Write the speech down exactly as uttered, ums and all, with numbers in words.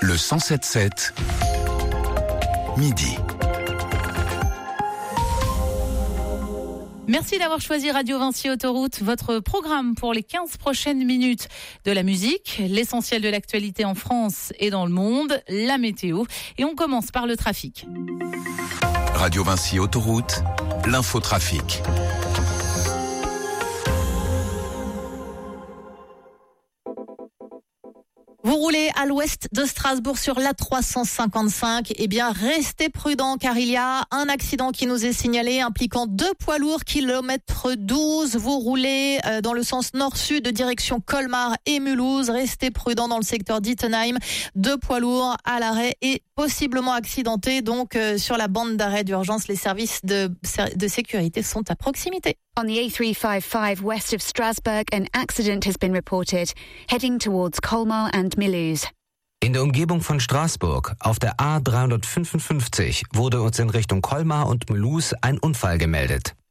Le cent sept sept, midi. Merci d'avoir choisi Radio Vinci Autoroute, votre programme pour les quinze prochaines minutes. De la musique, l'essentiel de l'actualité en France et dans le monde, la météo. Et on commence par le trafic. Radio Vinci Autoroute, l'infotrafic. Vous roulez à l'ouest de Strasbourg sur l'A trois cent cinquante-cinq, eh bien restez prudents car il y a un accident qui nous est signalé impliquant deux poids lourds, kilomètre douze. Vous roulez dans le sens nord-sud direction Colmar et Mulhouse. Restez prudents dans le secteur d'Ittenheim. Deux poids lourds à l'arrêt et possiblement accidentés. Donc euh, sur la bande d'arrêt d'urgence, les services de, de sécurité sont à proximité. On the A three fifty-five west of Strasbourg, an accident has been reported, heading towards Colmar and Mulhouse. In der Umgebung von Straßburg, auf der A dreihundertfünfundfünfzig, wurde uns in Richtung Colmar und Mulhouse ein Unfall gemeldet.